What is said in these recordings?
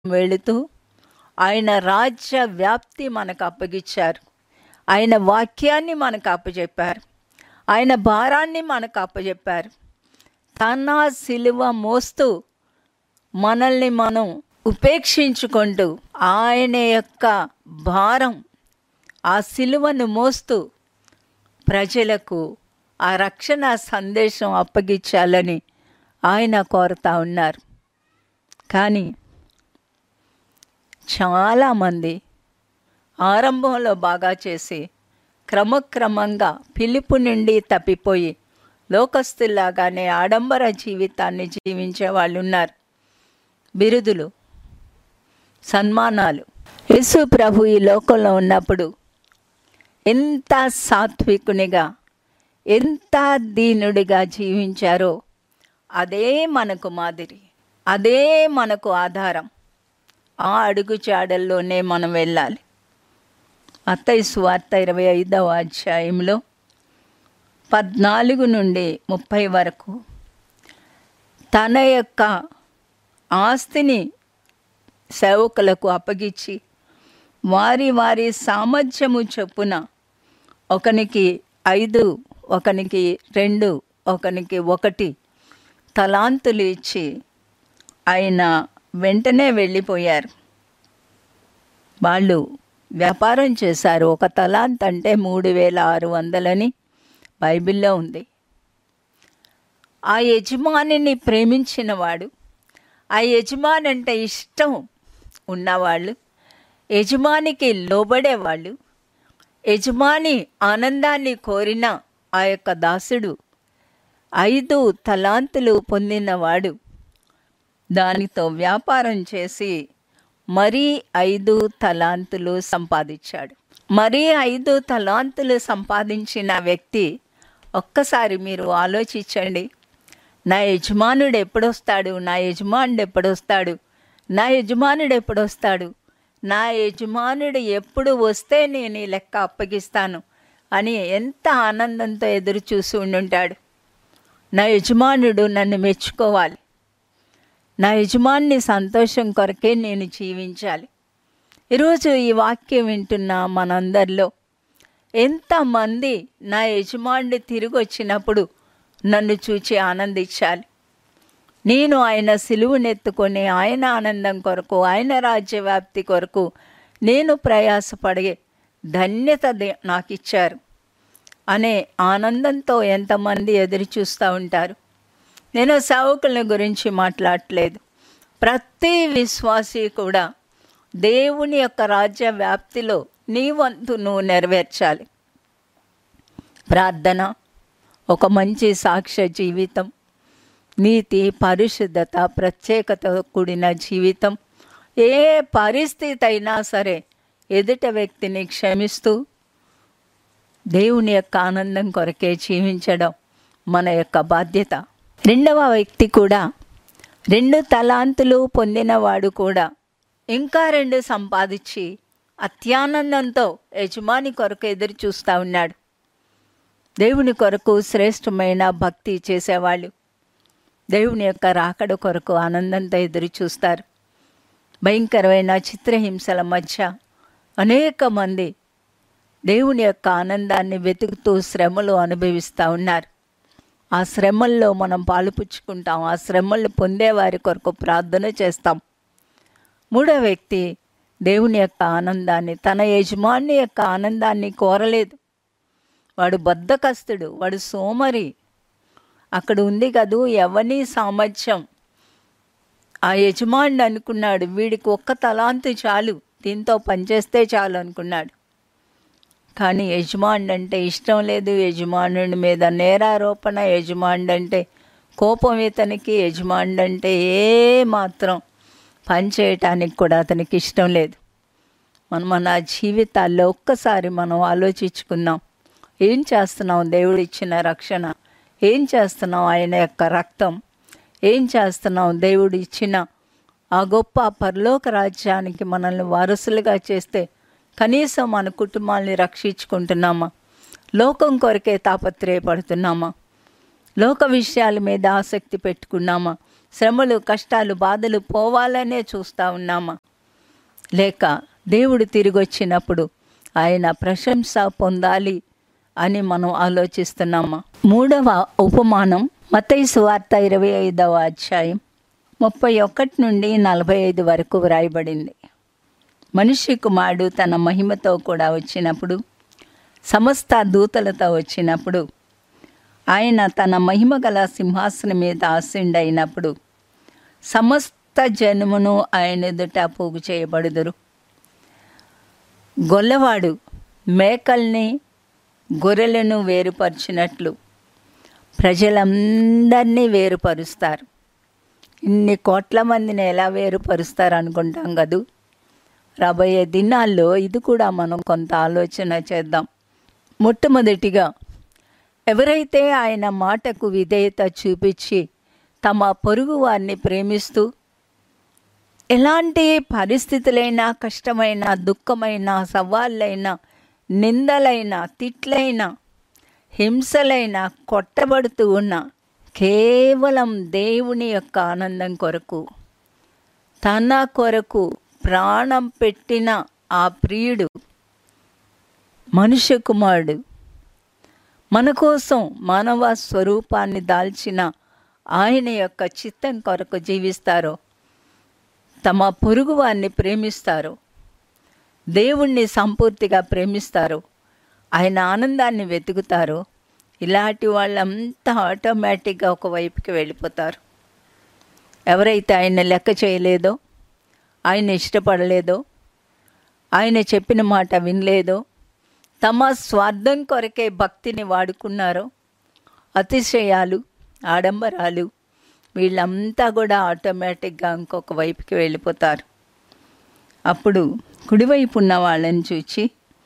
వెళుతూ ఆయన రాజ్య వ్యాప్తి మనకు అప్పగించారు. ఆయన వాక్యాన్ని మనకు అప్పచెప్పారు. ఆయన భారాన్ని మనకు అప్పచెప్పారు. తన సిలువ మోస్తూ మనల్ని మనం ఉపేక్షించుకుంటూ ఆయన యొక్క భారం, ఆ సిలువను మోస్తూ ప్రజలకు ఆ రక్షణ సందేశం అప్పగించాలని ఆయన కోరుతా ఉన్నారు. కానీ చాలామంది ఆరంభంలో బాగా చేసి క్రమక్రమంగా పిలుపు నుండి తప్పిపోయి లోకస్తులాగానే ఆడంబర జీవితాన్ని జీవించే వాళ్ళు ఉన్నారు. బిరుదులు, సన్మానాలు. యేసు ప్రభు ఈ లోకంలో ఉన్నప్పుడు ఎంత సాత్వికునిగా, ఎంత దీనుడిగా జీవించారో అదే మనకు మాదిరి, అదే మనకు ఆధారం. ఆ అడుగుజాడల్లోనే మనం వెళ్ళాలి. మత్తయి సువార్త 25వ అధ్యాయంలో 14 నుండి 30 వరకు తన యొక్క ఆస్తిని సేవకులకు అప్పగించి వారి వారి సామర్థ్యము చొప్పున ఒకనికి 5, ఒకనికి 2, ఒకనికి 1 తలాంతులు ఇచ్చి ఆయన వెంటనే వెళ్ళిపోయారు. వాళ్ళు వ్యాపారం చేశారు. 1 తలాంత్ అంటే 3600 బైబిల్లో ఉంది. ఆ యజమానిని ప్రేమించినవాడు, ఆ యజమాని అంటే ఇష్టం ఉన్నవాళ్ళు, యజమానికి లోబడేవాళ్ళు, యజమాని ఆనందాన్ని కోరిన ఆ యొక్క దాసుడు 5 తలాంతులు పొందినవాడు దానితో వ్యాపారం చేసి మరీ 5 తలాంతులు సంపాదించాడు. మరీ 5 తలాంతులు సంపాదించిన వ్యక్తి, ఒక్కసారి మీరు ఆలోచించండి, నా యజమానుడు ఎప్పుడొస్తాడు, నా యజమానుడు ఎప్పుడొస్తాడు, నా యజమానుడు ఎప్పుడొస్తాడు, నా యజమానుడు ఎప్పుడు వస్తే నేను ఈ లెక్క అప్పగిస్తాను అని ఎంత ఆనందంతో ఎదురు చూసి ఉండుంటాడు. నా యజమానుడు నన్ను మెచ్చుకోవాలి, నా యజమాని సంతోషం కొరకే నేను జీవించాలి. ఈరోజు ఈ వాక్యం వింటున్న మనందరిలో ఎంతమంది నా యజమానుడు తిరిగి వచ్చినప్పుడు నన్ను చూచి ఆనందించాలి, నేను ఆయన సిలువనెత్తుకొని ఆయన ఆనందం కొరకు, ఆయన రాజ్యవ్యాప్తి కొరకు నేను ప్రయాసపడే ధన్యత నాకు ఇచ్చారు అనే ఆనందంతో ఎంతమంది ఎదురు చూస్తూ ఉంటారు. నేను సేవకుల గురించి మాట్లాడట్లేదు. ప్రతి విశ్వాసి కూడా దేవుని యొక్క రాజ్య వ్యాప్తిలో నీ వంతు నువ్వు నెరవేర్చాలి. ప్రార్థన, ఒక మంచి సాక్ష్య జీవితం, నీతి, పరిశుద్ధత, ప్రత్యేకత కూడిన జీవితం, ఏ పరిస్థితి అయినా సరే ఎదుట వ్యక్తిని క్షమిస్తూ దేవుని యొక్క ఆనందం కొరకే జీవించడం మన యొక్క బాధ్యత. రెండవ వ్యక్తి కూడా 2 తలాంతులు పొందినవాడు కూడా ఇంకా 2 సంపాదించి అత్యానందంతో యజమాని కొరకు ఎదురు చూస్తూ ఉన్నాడు. దేవుని కొరకు శ్రేష్టమైన భక్తి చేసేవాళ్ళు దేవుని యొక్క రాకడ కొరకు ఆనందంతో ఎదురు చూస్తారు. భయంకరమైన చిత్రహింసల మధ్య అనేక మంది దేవుని యొక్క ఆనందాన్ని వెతుకుతూ శ్రమలు అనుభవిస్తూ ఉన్నారు. ఆ శ్రమల్లో మనం పాలుపుచ్చుకుంటాం, ఆ శ్రమలు పొందేవారి కొరకు ప్రార్థన చేస్తాం. మూడో వ్యక్తి దేవుని యొక్క ఆనందాన్ని, తన యజమాని యొక్క ఆనందాన్ని కోరలేదు. వాడు బద్ధకస్తుడు, వాడు సోమరి. అక్కడ ఉంది కదూ ఎవని సామర్థ్యం. ఆ యజమాని అనుకున్నాడు, వీడికి 1 తలాంతు చాలు, దీంతో పనిచేస్తే చాలు అనుకున్నాడు. కానీ యజమాని అంటే ఇష్టం లేదు, యజమానుడి మీద నేరారోపణ, యజమాని అంటే కోపం ఇతనికి, యజమాని అంటే మాత్రం పని చేయటానికి కూడా అతనికి ఇష్టం లేదు. మన జీవితాల్లో ఒక్కసారి మనం ఆలోచించుకుందాం. ఏం చేస్తున్నాం దేవుడు ఇచ్చిన రక్షణ, ఏం చేస్తున్నాం ఆయన యొక్క రక్తం, ఏం చేస్తున్నాం దేవుడు ఇచ్చిన ఆ గొప్ప పరలోక రాజ్యానికి మనల్ని వారసులుగా చేస్తే కనీసం మన కుటుంబాన్ని రక్షించుకుంటున్నామా? లోకం కొరకే తాపత్రయపడుతున్నామా? లోక విషయాల మీద ఆసక్తి పెట్టుకున్నామా? శ్రమలు, కష్టాలు, బాధలు పోవాలనే చూస్తూ ఉన్నామా? లేక దేవుడు తిరిగి వచ్చినప్పుడు ఆయన ప్రశంస పొందాలి అని మనం ఆలోచిస్తున్నామా? మూడవ ఉపమానం మత్తయి సువార్త 25వ అధ్యాయం 31 నుండి 45 వరకు వ్రాయబడింది. మనిషి కుమారుడు తన మహిమతో కూడా వచ్చినప్పుడు, సమస్త దూతలతో వచ్చినప్పుడు, ఆయన తన మహిమ గల సింహాసనం మీద ఆసీనుడైనప్పుడు సమస్త జనమును ఆయన ఎదుట పోగు చేయబడుదురు. గొల్లవాడు మేకల్ని గొర్రెలను వేరుపరిచినట్లు ప్రజలందరినీ వేరుపరుస్తారు. ఇన్ని కోట్ల మందిని ఎలా వేరుపరుస్తారు అనుకుంటాం కదూ. రాబోయే దినాల్లో ఇది కూడా మనం కొంత ఆలోచన చేద్దాం. మొట్టమొదటిగా ఎవరైతే ఆయన మాటకు విధేయత చూపించి తమ పొరుగు వారిని ప్రేమిస్తూ ఎలాంటి పరిస్థితులైనా, కష్టమైన, దుఃఖమైన, సవాళ్ళైన, నిందలైన, తిట్లైన, హింసలైన, కొట్టబడుతూ ఉన్న కేవలం దేవుని యొక్క ఆనందం కొరకు, తన కొరకు ప్రాణం పెట్టిన ఆ ప్రియుడు మనుష్య కుమారుడు మన కోసం మానవ స్వరూపాన్ని దాల్చిన ఆయన యొక్క చిత్తం కొరకు జీవిస్తారో, తమ పొరుగు వారిని ప్రేమిస్తారో, దేవుణ్ణి సంపూర్తిగా ప్రేమిస్తారో, ఆయన ఆనందాన్ని వెతుకుతారో, ఇలాంటి వాళ్ళంతా ఆటోమేటిక్గా ఒకవైపుకి వెళ్ళిపోతారు. ఎవరైతే ఆయన లెక్క చేయలేదో, ఆయన ఇష్టపడలేదో, ఆయన చెప్పిన మాట వినలేదో, తమ స్వార్థం కొరకే భక్తిని వాడుకున్నారో, అతిశయాలు, ఆడంబరాలు, వీళ్ళంతా కూడా ఆటోమేటిక్గా ఇంకొక వైపుకి వెళ్ళిపోతారు. అప్పుడు కుడివైపు ఉన్న వాళ్ళని చూచి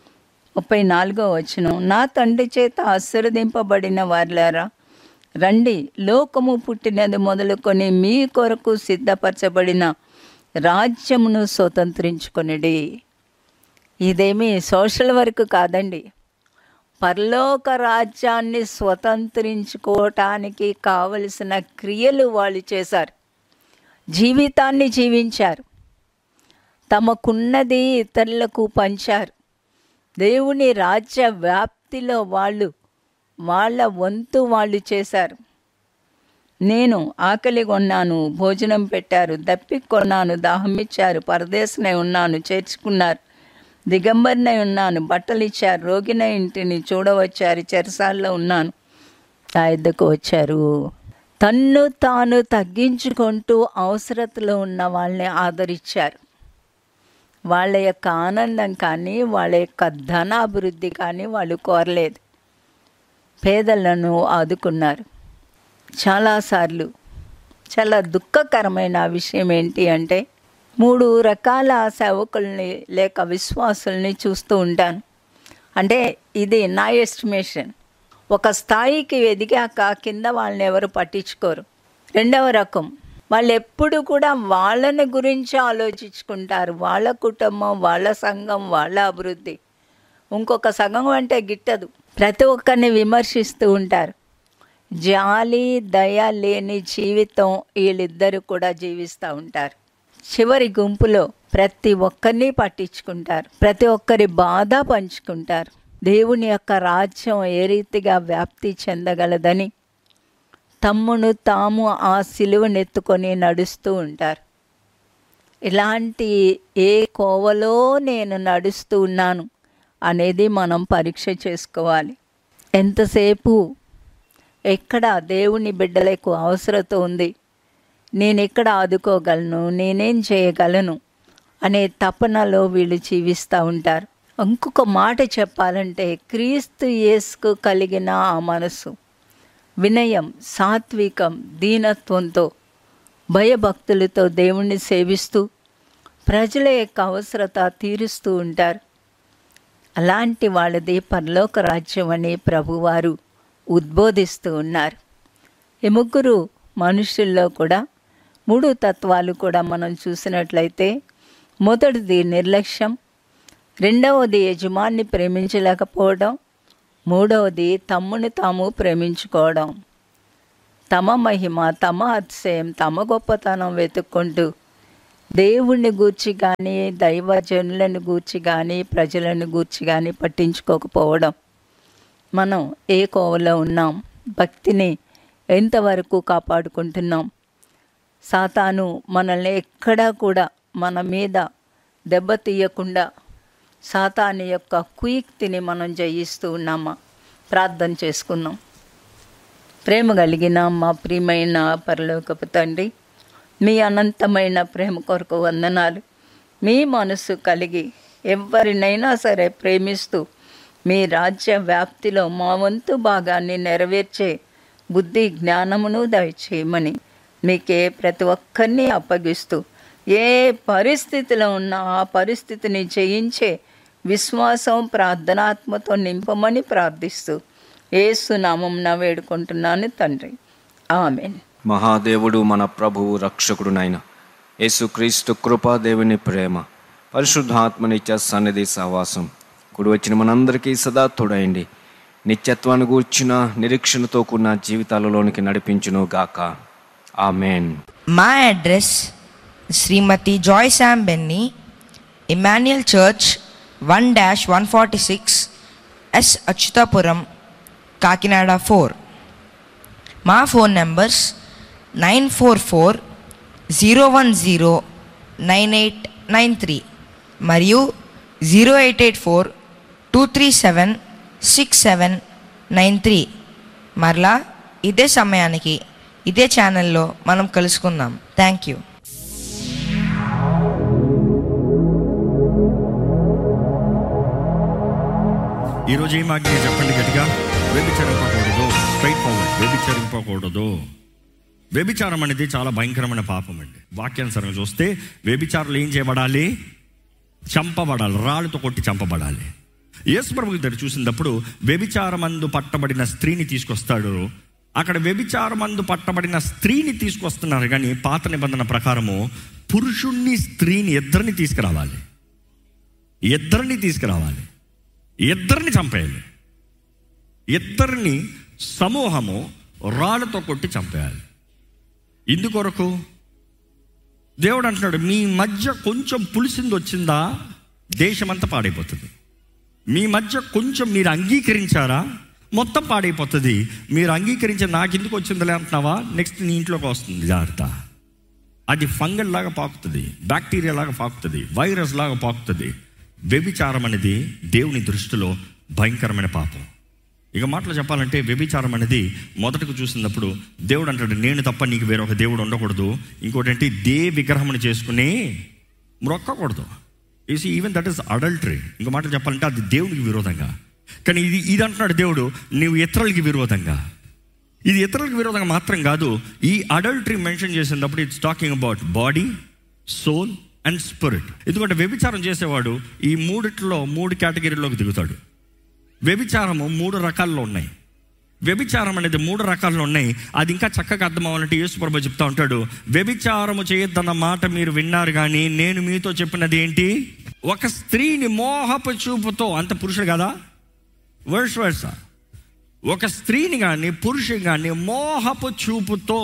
34వ వచనం, నా తండ్రి చేత ఆశీర్వదింపబడిన వారులారా రండి, లోకము పుట్టినది మొదలుకొని మీ కొరకు సిద్ధపరచబడిన రాజ్యమును స్వతంత్రించుకొనిడి. ఇదేమీ సోషల్ వర్క్ కాదండి. పరలోక రాజ్యాన్ని స్వతంత్రించుకోవటానికి కావలసిన క్రియలు వాళ్ళు చేశారు, జీవితాన్ని జీవించారు, తమకున్నది ఇతరులకు పంచారు. దేవుని రాజ్య వ్యాప్తిలో వాళ్ళ వంతు వాళ్ళు చేశారు. నేను ఆకలి కొన్నాను, భోజనం పెట్టారు, దప్పిక కొన్నాను, దాహమిచ్చారు, పరదేశనై ఉన్నాను, చేర్చుకున్నారు, దిగంబరినై ఉన్నాను, బట్టలు ఇచ్చారు, రోగినై ఇంటిని చూడవచ్చారు, చెరసాల్లో ఉన్నాను, నా యొద్దకు వచ్చారు. తన్ను తాను తగ్గించుకుంటూ అవసరతలో ఉన్న వాళ్ళని ఆదరించారు. వాళ్ళ యొక్క ఆనందం కానీ, వాళ్ళ యొక్క ధనాభివృద్ధి కానీ వాళ్ళు కోరలేదు. పేదలను ఆదుకున్నారు. చాలాసార్లు చాలా దుఃఖకరమైన విషయం ఏంటి అంటే, 3 రకాల సేవకుల్ని లేక విశ్వాసుల్ని చూస్తూ ఉంటాను. అంటే ఇది నా ఎస్టిమేషన్. ఒక స్థాయికి ఎదిగాక కింద వాళ్ళని ఎవరు పట్టించుకోరు. రెండవ రకం, వాళ్ళు ఎప్పుడు కూడా వాళ్ళని గురించి ఆలోచించుకుంటారు. వాళ్ళ కుటుంబం, వాళ్ళ సంఘం, వాళ్ళ అభివృద్ధి. ఇంకొక సంఘం అంటే గిట్టదు. ప్రతి ఒక్కరిని విమర్శిస్తూ ఉంటారు. జాలి, దయ లేని జీవితం వీళ్ళిద్దరూ కూడా జీవిస్తూ ఉంటారు. చివరి గుంపులో ప్రతి ఒక్కరిని పట్టించుకుంటారు, ప్రతి ఒక్కరి బాధ పంచుకుంటారు. దేవుని యొక్క రాజ్యం ఏ రీతిగా వ్యాప్తి చెందగలదని తమ్మును తాము ఆ సిలువనెత్తుకొని నడుస్తూ ఉంటారు. ఇలాంటి ఏ కోవలో నేను నడుస్తూ ఉన్నాను అనేది మనం పరీక్ష చేసుకోవాలి. ఎంతసేపు ఎక్కడ దేవుని బిడ్డలకు అవసరత ఉంది, నేను ఎక్కడ ఆదుకోగలను, నేనేం చేయగలను అనే తపనలో వీళ్ళు జీవిస్తూ ఉంటారు. ఇంకొక మాట చెప్పాలంటే, క్రీస్తు యేసుకు కలిగిన ఆ మనసు వినయం, సాత్వికం, దీనత్వంతో, భయభక్తులతో దేవుణ్ణి సేవిస్తూ ప్రజల యొక్క అవసరత తీరుస్తూ ఉంటారు. అలాంటి వాళ్ళది పరలోక రాజ్యం అని ప్రభువారు ఉద్బోధిస్తూ ఉన్నారు. ఈ ముగ్గురు మనుషుల్లో కూడా 3 తత్వాలు కూడా మనం చూసినట్లయితే, మొదటిది నిర్లక్ష్యం, రెండవది యజమాన్ని ప్రేమించలేకపోవడం, మూడవది తమ్ముని తాము ప్రేమించుకోవడం. తమ మహిమ, తమ అతిశయం, తమ గొప్పతనం వెతుక్కుంటూ దేవుణ్ణి గూర్చి కానీ, దైవజనులను గూర్చి కానీ, ప్రజలను గూర్చి కానీ పట్టించుకోకపోవడం. మనం ఏ కోవలో ఉన్నాం? భక్తిని ఎంతవరకు కాపాడుకుంటున్నాం? సాతాను మనల్ని ఎక్కడా కూడా మన మీద దెబ్బతీయకుండా సాతాను యొక్క కుయుక్తిని మనం జయిస్తూ ఉన్నామా? ప్రార్థన చేసుకున్నాం. ప్రేమ కలిగిన మా ప్రియమైన పరలోకపు తండ్రి, మీ అనంతమైన ప్రేమ కొరకు వందనాలు. మీ మనసు కలిగి ఎవరినైనా సరే ప్రేమిస్తూ మీ రాజ్య వ్యాప్తిలో మా వంతు భాగాన్ని నెరవేర్చే బుద్ధి జ్ఞానమును దయచేయమని మీకే ప్రతి ఒక్కరిని అప్పగిస్తూ, ఏ పరిస్థితిలో ఉన్నా ఆ పరిస్థితిని జయించే విశ్వాసం, ప్రార్థనాత్మతో నింపమని ప్రార్థిస్తూ యేసు నామమున వేడుకుంటున్నాను తండ్రి, ఆమేన్. మహాదేవుడు, మన ప్రభువు, రక్షకుడునైన యేసుక్రీస్తు కృపా, దేవుని ప్రేమ, పరిశుద్ధాత్మ నిత్య సన్నిధి సహవాసం కూడి వచ్చిన మనందరికీ సదా తోడైండి నిత్యత్వాన్ని గూర్చిన నిరీక్షణతో కూడిన జీవితాలలోనికి నడిపించును గాక. ఆమేన్. మా అడ్రస్ శ్రీమతి Joy Sam Benny, Emmanuel church 1-146 yes Atchutapuram, Kakinada 4. మా ఫోన్ నెంబర్స్ 944-010-9893 మరియు 0884-237-6793. మరలా ఇదే సమయానికి ఇదే ఛానల్లో మనం కలుసుకుందాం. Thank you. ఈరోజు ఏం ఆజ్ఞ చెప్పండి గట్టిగా. వ్యభిచరింపకూడదు. Straight forward. వ్యభిచరింపకూడదు. వ్యభిచారం అనేది చాలా భయంకరమైన పాపం అండి. వాక్యానుసారంగా చూస్తే వ్యభిచారులు ఏం చేయబడాలి? చంపబడాలి. రాళ్ళతో కొట్టి చంపబడాలి. యేసు ప్రభువు దగ్గర చూసినప్పుడు వ్యభిచారమందు పట్టబడిన స్త్రీని తీసుకొస్తాడు. అక్కడ వ్యభిచారమందు పట్టబడిన స్త్రీని తీసుకొస్తున్నారు, కానీ పాత నిబంధన ప్రకారము పురుషుణ్ణి, స్త్రీని ఇద్దరిని తీసుకురావాలి. ఇద్దరిని చంపేయాలి. ఇద్దరిని సమూహము రాళ్ళతో కొట్టి చంపేయాలి. ఇందుకొరకు దేవుడు అంటున్నాడు, మీ మధ్య కొంచెం పులిసింది వచ్చిందా దేశమంతా పాడైపోతుంది. మీ మధ్య కొంచెం మీరు అంగీకరించారా మొత్తం పాడైపోతుంది. మీరు అంగీకరించి నాకు ఎందుకు వచ్చిందిలే అంటున్నావా, నెక్స్ట్ నీ ఇంట్లోకి వస్తుంది. జాగ్రత్త. అది ఫంగల్ లాగా పాకుతుంది, బ్యాక్టీరియా లాగా పాకుతుంది, వైరస్ లాగా పాకుతుంది. వ్యభిచారం అనేది దేవుని దృష్టిలో భయంకరమైన పాపం. ఇక మాటలు చెప్పాలంటే వ్యభిచారం అనేది మొదటకు చూసినప్పుడు దేవుడు అంటాడు, నేను తప్ప నీకు వేరొక దేవుడు ఉండకూడదు. ఇంకోటి అంటే విగ్రహం చేసుకుని మొక్కకూడదు. Even that is adultery. ఇంకో మాటలు చెప్పాలంటే అది దేవునికి విరోధంగా. కానీ ఇది అంటున్నాడు దేవుడు, నువ్వు ఇతరులకి విరోధంగా. ఇది ఇతరులకు విరోధంగా మాత్రం కాదు. ఈ అడల్టరీ మెన్షన్ చేసినప్పుడు it's talking about body, soul and spirit. ఎందుకంటే వ్యభిచారం చేసేవాడు ఈ మూడిట్లో 3 కేటగిరీలోకి దిగుతాడు. వ్యభిచారము 3 రకాల్లో ఉన్నాయి. వ్యభిచారం అనేది 3 రకాల్లో ఉన్నాయి. అది ఇంకా చక్కగా అర్థం అవ్వాలంటే యేసు ప్రభువు చెప్తా ఉంటాడు, వ్యభిచారము చేయొద్దన్న మాట మీరు విన్నారు, కానీ నేను మీతో చెప్పినది ఏంటి? ఒక స్త్రీని మోహపు చూపుతో, అంత పురుషుడు కదా, వర్స ఒక స్త్రీని కానీ పురుషుని కానీ మోహపు చూపుతో,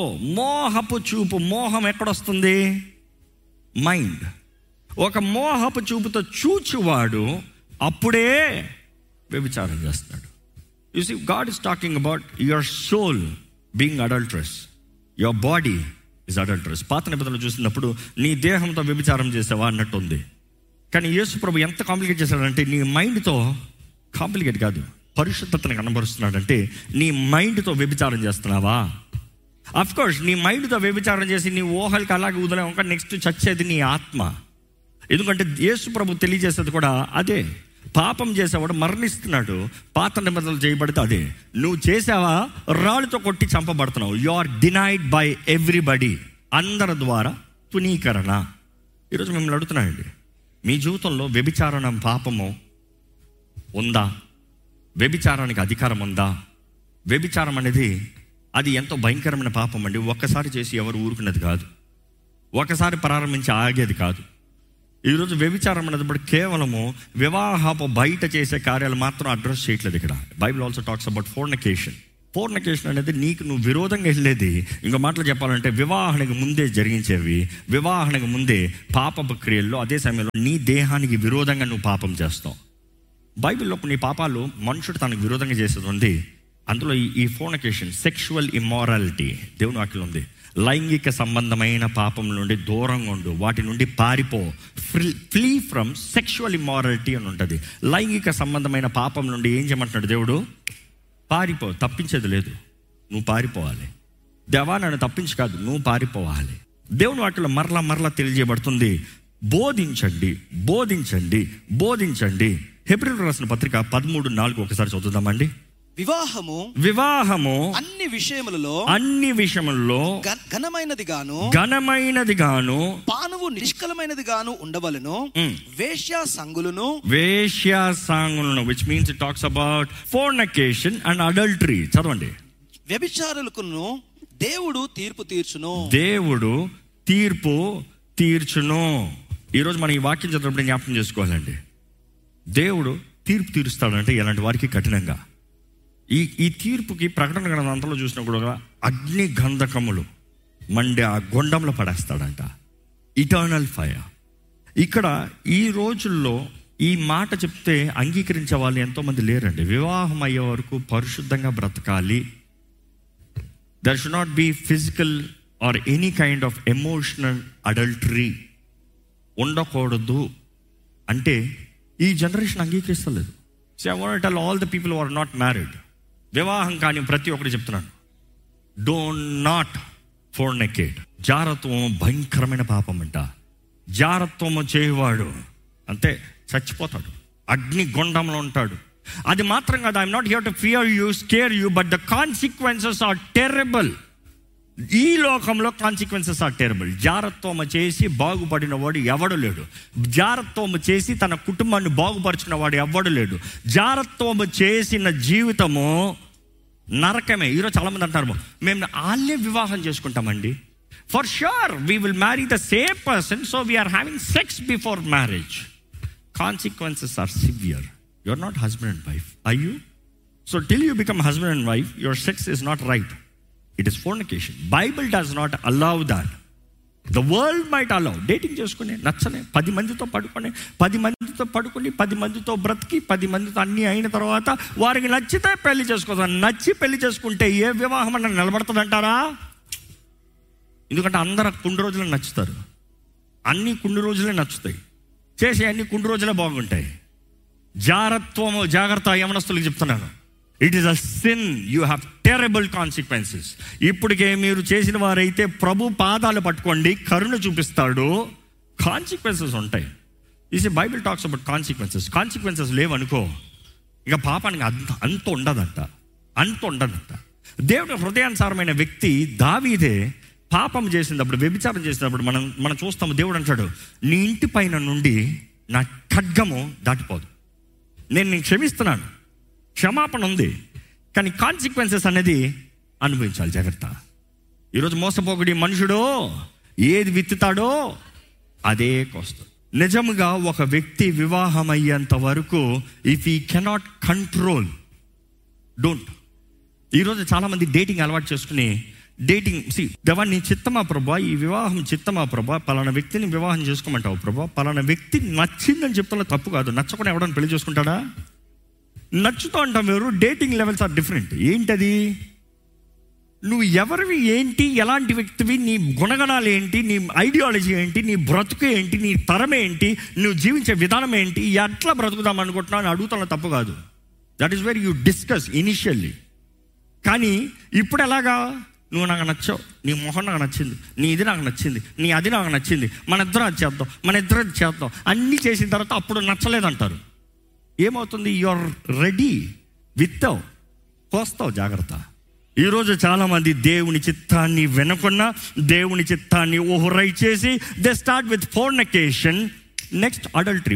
మోహం ఎక్కడొస్తుంది? మైండ్. ఒక మోహపు చూపుతో చూచువాడు అప్పుడే వ్యభిచారం చేస్తాడు. You see, God is talking about your soul being adulterous, your body is adulterous. పాత నిబంధనలు చూసినప్పుడు నీ దేహంతో వ్యభిచారం చేసావా అన్నట్టు ఉంది. కానీ యేసు ప్రభు ఎంత కాంప్లికేట్ చేశాడంటే, నీ మైండ్తో, కాంప్లికేట్ కాదు, పరిశుద్ధతను కనబరుస్తున్నాడంటే నీ మైండ్తో వ్యభిచారం చేస్తున్నావా? అఫ్ కోర్స్ నీ మైండ్తో వ్యభిచారం చేసి నీ ఊహలకి అలాగే వదిలేక నెక్స్ట్ చచ్చేది నీ ఆత్మ. ఎందుకంటే యేసు ప్రభు తెలియజేసేది కూడా అదే. పాపం చేసేవాడు మరణిస్తున్నాడు. పాత నిబంధనలు చేయబడితే అదే. నువ్వు చేసావా, రాళ్ళతో కొట్టి చంపబడుతున్నావు. You are denied by everybody. అందరి ద్వారా తునీకరణ. ఈరోజు మిమ్మల్ని అడుగుతున్నానండి, మీ జీవితంలో వ్యభిచారం పాపము ఉందా? వ్యభిచారానికి అధికారం ఉందా? వ్యభిచారం అనేది అది ఎంతో భయంకరమైన పాపం అండి. ఒక్కసారి చేసి ఎవరు ఊరుకున్నది కాదు, ఒకసారి ప్రారంభించి ఆగేది కాదు. ఈరోజు వ్యభిచారం అనేది కేవలము వివాహపు బయట చేసే కార్యాలు మాత్రం అడ్రస్ చేయట్లేదు. ఇక్కడ Bible also talks about fornication. Fornication అనేది నీకు నువ్వు విరోధంగా వెళ్ళేది. ఇంకో మాటలు చెప్పాలంటే వివాహానికి ముందే జరిగించేవి, వివాహానికి ముందే పాపపు క్రియల్లో అదే సమయంలో నీ దేహానికి విరోధంగా నువ్వు పాపం చేస్తావు. బైబిల్లో కొన్ని పాపాలు మనుషుడు తనకు విరోధంగా చేసేది ఉంది. అందులో ఈ ఫోర్నికేషన్, సెక్షువల్ ఇమ్మారాలిటీ దేవుని వాక్యం ఉంది. లైంగిక సంబంధమైన పాపం నుండి దూరంగా ఉండు, వాటి నుండి పారిపో. ఫ్లీ ఫ్రమ్ సెక్షువల్ ఇమ్మారాలిటీ అని ఉంటుంది. లైంగిక సంబంధమైన పాపం నుండి ఏం చేయమంటున్నాడు దేవుడు? పారిపో. తప్పించేది లేదు, నువ్వు పారిపోవాలి. దేవా నన్ను తప్పించి కాదు, నువ్వు పారిపోవాలి. దేవుని వాటిలో మరలా తెలియజేయబడుతుంది, బోధించండి, బోధించండి, బోధించండి. హెబ్రీయులకు రాసిన పత్రిక 13:4 ఒకసారి చదువుదామండి. వివాహము అన్ని విషయములలో ఘనమైనది గాను పానువు నిష్కలమైనది గాను ఉండవలెను. వేశ్యాసంగులను which means it talks about fornication and adultery. చదవండి. వ్యభిచారులకును దేవుడు తీర్పు తీర్చును. ఈరోజు మనం ఈ వాక్యం చదివినప్పుడు జ్ఞాపకం చేసుకోవాలండి, దేవుడు తీర్పు తీరుస్తాడంటే ఎలాంటి వారికి కఠినంగా. ఈ తీర్పుకి ప్రకటన గ్రంథం అంతలో చూసినప్పుడు అగ్ని గంధకములు మండే ఆ గుండంలో పడేస్తాడంట, ఇటర్నల్ ఫైర్. ఇక్కడ ఈ రోజుల్లో ఈ మాట చెప్తే అంగీకరించే వాళ్ళు ఎంతోమంది లేరండి. వివాహం అయ్యే వరకు పరిశుద్ధంగా బ్రతకాలి, there should not be physical or any kind of emotional adultery ఉండకూడదు అంటే ఈ generation అంగీకరిస్తలేదు. So I want to tell all the people who are not married, వివాహం కానీ ప్రతి ఒక్కటి చెప్తున్నాను, డోంట్ నాట్ ఫోర్నికేట్. జారత్వం భయంకరమైన పాపం అంట. జారత్వము చేయవాడు అంతే చచ్చిపోతాడు, అగ్ని గుండంలో ఉంటాడు. అది మాత్రం కాదు, I'm not here to fear you, scare you, but the consequences are terrible. ఈ లోకంలో కాన్సిక్వెన్సెస్ ఆర్ టెరబుల్. జారత్వము చేసి బాగుపడిన వాడు ఎవడు లేడు. జారత్వము చేసి తన కుటుంబాన్ని బాగుపరిచిన వాడు ఎవడు లేడు. జారత్వము చేసిన జీవితము నరకమే. ఈరోజు చాలామంది అంటారు, మేము వాళ్ళే వివాహం చేసుకుంటామండి. For sure we will marry the same person, so we are having sex before marriage. Consequences are severe. You are not husband and wife, are you? So till you become husband and wife, your sex is not right. It is fornication. Bible does not allow that. The world might allow. Dating చేసుకుని నచ్చనే 10 మందితో పడుకొని 10 మందితో బ్రతికి 10 మందితో అన్నీ అయిన తర్వాత వారికి నచ్చితే పెళ్లి చేసుకోవాలి. నచ్చి పెళ్లి చేసుకుంటే ఏ వివాహం అన్న నిలబడుతుంది అంటారా? ఎందుకంటే అందరూ కొన్ని రోజులే నచ్చుతారు, అన్ని కొన్ని రోజులే నచ్చుతాయి, చేసే అన్ని కొన్ని రోజులే బాగుంటాయి. జారత్వము జాగ్రత్త యవనస్తులకు చెప్తున్నాను. It is a sin, you have terrible consequences. ఇప్పటికే మీరు చేసిన వారైతే ప్రభు పాదాలు పట్టుకోండి, కరుణ చూపిస్తాడు. కాన్సిక్వెన్సెస్ ఉంటాయి. Is Bible talks about consequences. Consequences లేవనుకో ఇక పాపానికి అంత ఉండదంట. దేవుడు హృదయానుసారమైన వ్యక్తి దావీదే పాపం చేసినప్పుడు, వ్యభిచారం చేసినప్పుడు మనం చూస్తాము. దేవుడు అంటాడు, నీ ఇంటి పైన నుండి నా ఖడ్గము దాటిపోదు, నేను క్షమిస్తున్నాను, క్షమాపణ ఉంది, కానీ కాన్సిక్వెన్సెస్ అనేది అనుభవించాలి. జాగ్రత్త. ఈరోజు మోసపోకుడి మనుషుడు ఏది విత్తుతాడో అదే కోస్తాడు. నిజంగా ఒక వ్యక్తి వివాహం అయ్యేంత వరకు ఇఫ్ ఈ కెనాట్ కంట్రోల్, డోంట్. ఈరోజు చాలామంది డేటింగ్ అలవాటు చేసుకుని దేవా నీ చిత్తమా ప్రభా, ఈ వివాహం చిత్తమా ప్రభా, పలానా వ్యక్తిని వివాహం చేసుకోమంటావు ప్రభా, పలానా వ్యక్తి నచ్చిందని చెప్తున్నా తప్పు కాదు. నచ్చకుండా ఎవడన్నా పెళ్లి చేసుకుంటాడా? నచ్చుతూ అంటాం ఎవరు. Dating levels are different. ఏంటది? నువ్వు ఎవరివి, ఏంటి, ఎలాంటి వ్యక్తివి, నీ గుణగణాలు ఏంటి, నీ ఐడియాలజీ ఏంటి, నీ బ్రతుకు ఏంటి, నీ తరం ఏంటి, నువ్వు జీవించే విధానం ఏంటి, ఎట్లా బ్రతుకుదాం అనుకుంటున్నావు అని అడుగుతున్నా తప్పు కాదు. That is very you discuss initially. కానీ ఇప్పుడు ఎలాగా, నువ్వు నాకు నచ్చావు, నీ మొహం నాకు నచ్చింది, నీ ఇది నాకు నచ్చింది, నీ అది నాకు నచ్చింది, మన ఇద్దరం అది చేద్దాం, అన్నీ చేసిన తర్వాత అప్పుడు నచ్చలేదంటారు. ఏమవుతుంది? Your ready, విత్తావు, కోస్తావు. జాగ్రత్త. ఈరోజు చాలామంది దేవుని చిత్తాన్ని వినకుండా దేవుని చిత్తాన్ని ఓహరై చేసి they start with fornication, next adultery.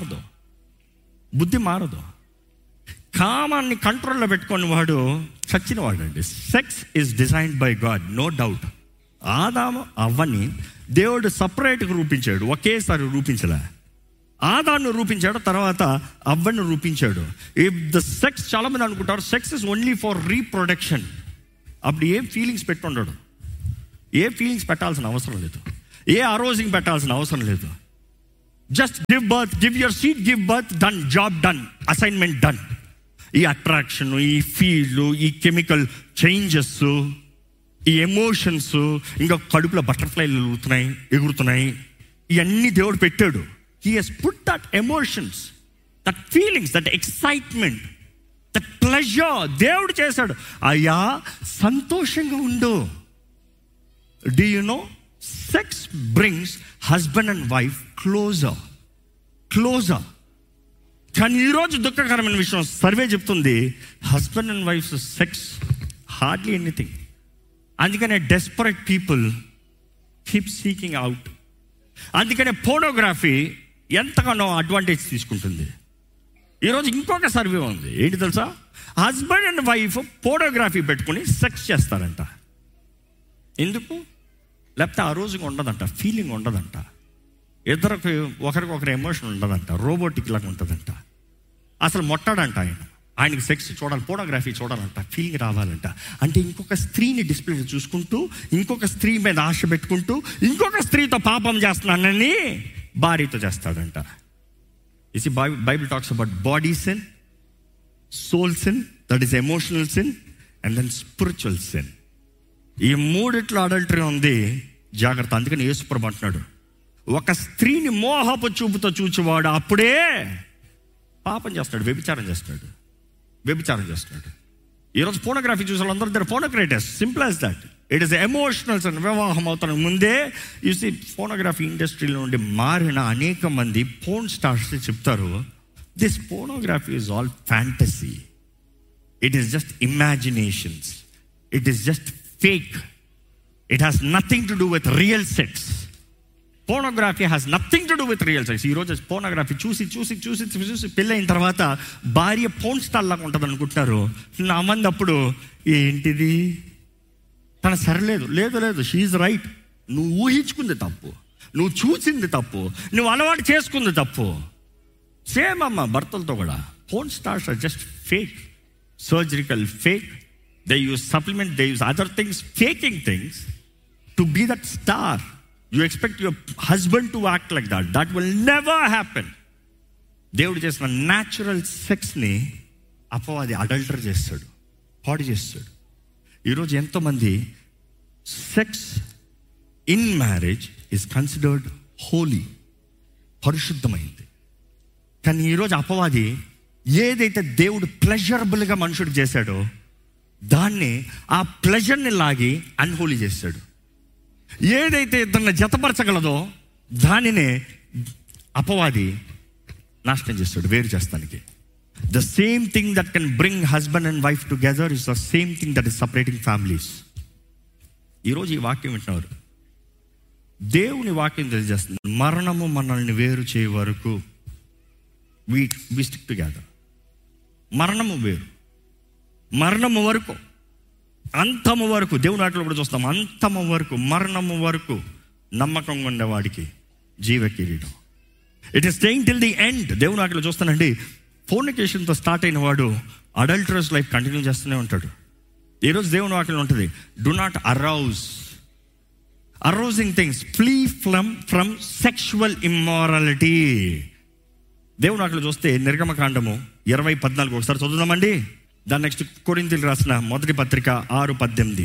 బుద్ధి మారదు. కామాన్ని కంట్రోల్లో పెట్టుకుని వాడు చచ్చిన వాడు అండి. Sex is designed by God, no doubt. ఆదాము అవ్వని దేవుడు సపరేట్గా రూపించాడు, ఒకేసారి రూపించలే. ఆదాను రూపించాడు, తర్వాత అవ్వను రూపించాడు. ఇఫ్ ద సెక్స్, చాలా మంది అనుకుంటారు sex is only for reproduction. అప్పుడు ఏం ఫీలింగ్స్ పెట్టుండడు, ఏ ఫీలింగ్స్ పెట్టాల్సిన అవసరం లేదు, ఏ అరోజింగ్ పెట్టాల్సిన అవసరం లేదు. Just give birth, give your seed, give birth, done, job done, assignment done. ఈ అట్రాక్షన్, ఈ ఫీల్, ఈ కెమికల్ చేంజెస్, ఈ ఎమోషన్స్, ఇంకా కడుపులో బటర్ఫ్లైలు ఎగురుతున్నాయి, ఇవన్నీ దేవుడు పెట్టాడు. He has put that emotions, that feelings, that excitement, that pleasure దేవుడు చేశాడు. అయ్యా సంతోషంగా ఉండు. Do you know sex brings husband and wife closer. కానీ ఈరోజు దుఃఖకరమైన విషయం, సర్వే చెప్తుంది husband and wife sex hardly anything. అందుకనే desperate people keep seeking out. అందుకనే పోర్నోగ్రఫీ ఎంతగానో అడ్వాంటేజ్ తీసుకుంటుంది. ఈరోజు ఇంకొక సర్వే ఉంది, ఏంటి తెలుసా? హస్బెండ్ అండ్ వైఫ్ పోర్నోగ్రఫీ పెట్టుకుని సెక్స్ చేస్తారంట. ఎందుకు? లేకపోతే ఆ రోజుగా ఉండదంట, ఫీలింగ్ ఉండదంట, ఇద్దరికి ఒకరికొకరు ఎమోషన్ ఉండదంట, రోబోటిక్ లాగా ఉంటుందంట. అసలు మొట్టాడంట ఆయనకి సెక్స్ చూడాలి, పోర్నోగ్రఫీ చూడాలంట, ఫీలింగ్ రావాలంట. అంటే ఇంకొక స్త్రీని డిస్ప్లే చూసుకుంటూ, ఇంకొక స్త్రీ మీద ఆశ పెట్టుకుంటూ, ఇంకొక స్త్రీతో పాపం చేస్తున్నానని భార్యతో చేస్తాడంట. ఇది Bible talks about body sin, soul sin, that is emotional sin, and then spiritual sin. ఈ మూడిట్లో అడల్టరీ ఉంది, జాగ్రత్త. అందుకని యేసుప్రభు అంటున్నాడు, ఒక స్త్రీని మోహపు చూపుతో చూచేవాడు అప్పుడే పాపం చేస్తాడు, వ్యభిచారం చేస్తాడు. ఈరోజు పోర్నోగ్రఫీ చూసే వాళ్ళందరూ దగ్గర పోర్నోక్రేటర్స్, simple as that. It is emotionals and వివాహం అవుతాను ముందే. చూసి పోర్నోగ్రఫీ ఇండస్ట్రీలో నుండి మారిన అనేక మంది పోర్న్ స్టార్స్ చెప్తారు, this pornography is all fantasy, it is just imaginations, it is just fake, it has nothing to do with real sex. Pornography has nothing to do with real sex. ఈరోజు pornography చూసి పెళ్ళైన తర్వాత భార్య porn star లాగా ఉంటుంది అనుకుంటున్నారు. నా మంది అప్పుడు ఏంటిది తన సరిలేదు, లేదు షీఈ్ రైట్. నువ్వు ఊహించుకుంది తప్పు, నువ్వు చూసింది తప్పు, నువ్వు అలవాటు చేసుకుంది తప్పు. సేమ్ అమ్మ భర్తలతో కూడా porn stars are just fake, surgical fake. They use supplement, they use other things, faking things to be that star. You expect your husband to act like that. That will never happen. దేవుడు చేసిన natural సెక్స్ని అపవాది అడల్టర్ చేస్తాడు, పాడు చేస్తాడు. ఈరోజు ఎంతోమంది sex in marriage is considered Holi, పరిశుద్ధమైంది. కానీ ఈరోజు అపవాది ఏదైతే దేవుడు ప్లెజరబుల్గా మనుషుడికి చేశాడో దాన్ని, ఆ ప్లెజర్ని లాగి అన్హోలీ చేస్తాడు. ఏదైతే ఇద్దరిని జతపరచగలదో దానినే అపవాది నాశనం చేస్తాడు, వేరు చేస్తానికి. The same thing that can bring husband and wife together is the same thing that is separating families. ఈరోజు ఈ వాక్యం వింటున్నారు, దేవుని వాక్యం తెలియజేస్తుంది, మరణము మనల్ని వేరు చేయ వరకు వి స్టిక్ టుగెదర్. మరణము వేరు, మరణము వరకు, అంతము వరకు. దేవుని వాటిలో కూడా చూస్తాం, అంతము వరకు, మరణము వరకు నమ్మకంగా ఉండేవాడికి జీవ కిరీటం. It is staying till the end. దేవుని వాటిలో చూస్తానండి, ఫోర్నికేషన్తో స్టార్ట్ అయిన వాడు అడల్టరస్ లైఫ్ కంటిన్యూ చేస్తూనే ఉంటాడు. ఈరోజు దేవుని వాటిలో ఉంటుంది, do not arousing things, flea from sexual immorality. దేవుని వాటిలో చూస్తే నిర్గమకాండము 20:14 ఒకసారి చదువుదామండి. దాని నెక్స్ట్ కొరింథీయులకు రాసిన మొదటి పత్రిక 6:18.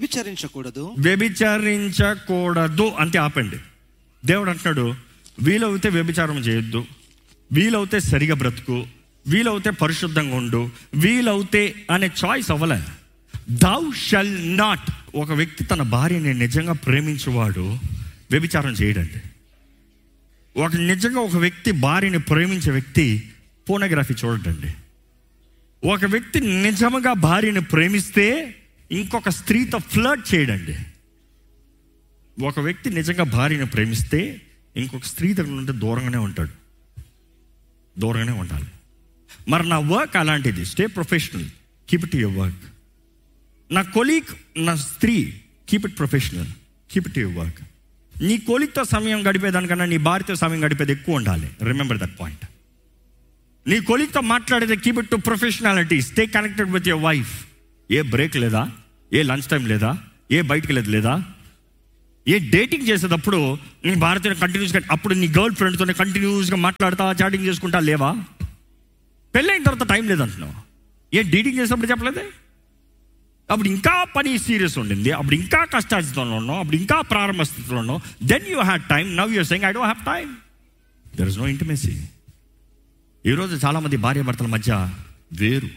వ్యభిచరించకూడదు అంటే ఆపండి. దేవుడు అంటున్నాడు, వీలవుతే వ్యభిచారం చేయొద్దు, వీలవుతే సరిగా బ్రతుకు, వీలవుతే పరిశుద్ధంగా ఉండు, వీలవుతే అనే చాయిస్ అవ్వలే. thou shall not. ఒక వ్యక్తి తన భార్యని నిజంగా ప్రేమించేవాడు వ్యభిచారం చేయడండి. నిజంగా ఒక వ్యక్తి భార్యని ప్రేమించే వ్యక్తి పోర్నోగ్రఫీ చూడటండి. ఒక వ్యక్తి నిజంగా భార్యని ప్రేమిస్తే ఇంకొక స్త్రీతో ఫ్లర్ట్ చేయడండి. ఒక వ్యక్తి నిజంగా భార్యని ప్రేమిస్తే ఇంకొక స్త్రీ దగ్గర నుండి దూరంగానే ఉంటాడు, దూరంగానే ఉండాలి. మరి నా వర్క్ అలాంటిది, stay professional, keep it your work. నా కొలీగ్, నా స్త్రీ, keep it professional, keep it your work. నీ కొలిక్తో సమయం గడిపేదానికన్నా నీ భార్యతో సమయం గడిపేది ఎక్కువ ఉండాలి. Remember that point. నీ కొలిక్తో మాట్లాడేది keep it to professionality. Stay connected with your wife. A break లేదా, ఏ లంచ్ టైం లేదా, ఏ బయటికి లేదా, ఏ డేటింగ్ చేసేటప్పుడు నీ భార్యతో కంటిన్యూస్గా, అప్పుడు నీ గర్ల్ ఫ్రెండ్తోనే కంటిన్యూస్గా మాట్లాడతా చాటింగ్ చేసుకుంటా లేవా? పెళ్ళైన తర్వాత టైం లేదంటున్నావు. ఏ డేటింగ్ చేసేటప్పుడు చెప్పలేదే? అప్పుడు ఇంకా పని సీరియస్ ఉండింది, అప్పుడు ఇంకా కష్టాస్థితిలో ఉన్నావు, అప్పుడు ఇంకా ప్రారంభ స్థితిలో ఉన్నావు. Then you had time, now you're saying I don't have time. There is no intimacy. ఈరోజు చాలామంది భార్య భర్తల మధ్య వేరు,